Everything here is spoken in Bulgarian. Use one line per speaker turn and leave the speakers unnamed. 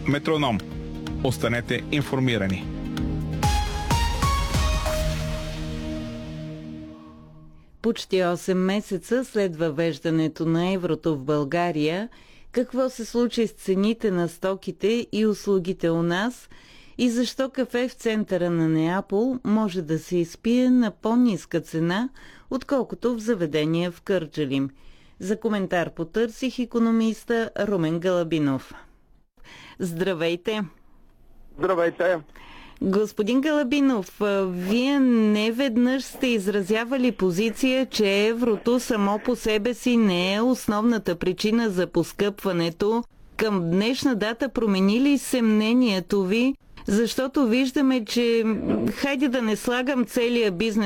Метроном. Останете информирани.
Почти 8 месеца след въвеждането на еврото в България, какво се случи с цените на стоките и услугите у нас и защо кафе в центъра на Неапол може да се изпие на по-ниска цена, отколкото в заведения в Кърджали? За коментар потърсих икономиста Румен Галабинов. Здравейте!
Здравейте!
Господин Галабинов, вие не веднъж сте изразявали позиция, че еврото само по себе си не е основната причина за поскъпването. Към днешна дата промени ли се мнението ви? Защото виждаме, че хайде да не слагам целия бизнес